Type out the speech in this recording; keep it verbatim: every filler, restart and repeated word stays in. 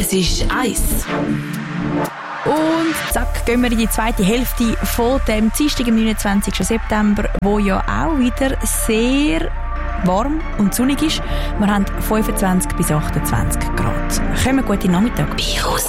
Es ist eins. Und zack, gehen wir in die zweite Hälfte von dem Dienstag, am neunundzwanzigsten September, wo ja auch wieder sehr warm und sonnig ist. Wir haben fünfundzwanzig bis achtundzwanzig Grad. Kommen guten Nachmittag. Virus